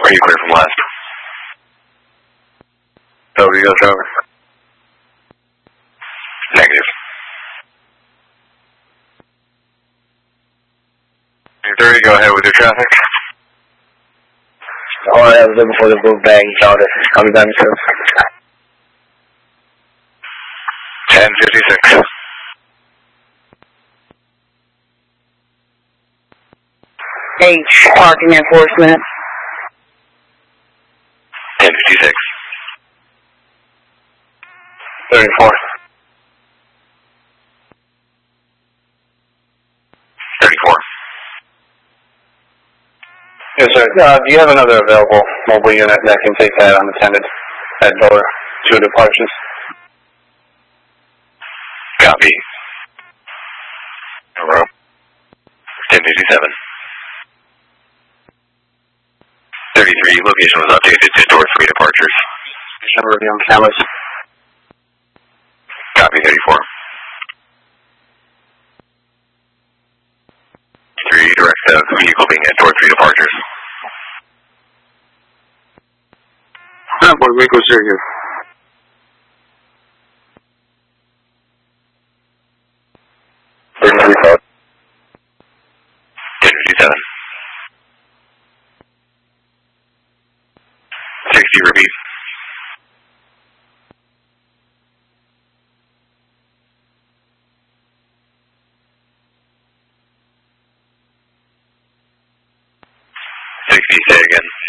Are you clear from last? Over, you go, over. Negative. 30, go ahead with your traffic. All I was looking for the book bag. He found it. I'll be back soon. 1056. H, parking enforcement. 1056. 34. 34. Yes, sir. Do you have another available mobile unit that can take that unattended at door 2 departures? Copy. Hello. 1057. 33, location was updated to door 3 departures. Should review on cameras. Copy 34. 3, direct the vehicle being at door 3 departures. Puerto Rico, Syracuse. Report. 1057. 60, repeat. Say again.